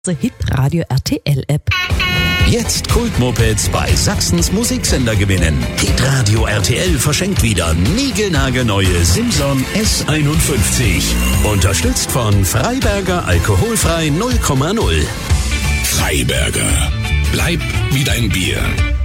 Hitradio RTL App. Jetzt Kultmopeds bei Sachsens Musiksender gewinnen. Hitradio RTL verschenkt wieder niegelnagelneue Simson S51. Unterstützt von Freiberger alkoholfrei 0,0. Freiberger, bleib wie dein Bier.